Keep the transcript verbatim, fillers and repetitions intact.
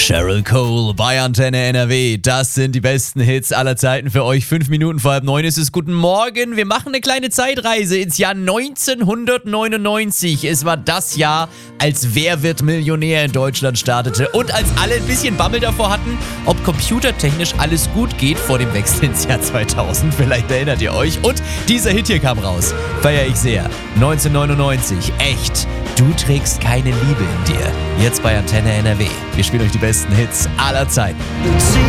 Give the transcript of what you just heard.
Cheryl Cole bei Antenne N R W. Das sind die besten Hits aller Zeiten für euch. Fünf Minuten vor halb neun ist es. Guten Morgen. Wir machen eine kleine Zeitreise ins Jahr neunzehnhundertneunundneunzig. Es war das Jahr, als Wer wird Millionär in Deutschland startete und als alle ein bisschen Bammel davor hatten, ob computertechnisch alles gut geht vor dem Wechsel ins Jahr zweitausend. Vielleicht erinnert ihr euch. Und dieser Hit hier kam raus. Feier ich sehr. neunzehnhundertneunundneunzig. Echt. Du trägst keine Liebe in dir. Jetzt bei Antenne N R W. Wir spielen euch die besten Hits aller Zeiten.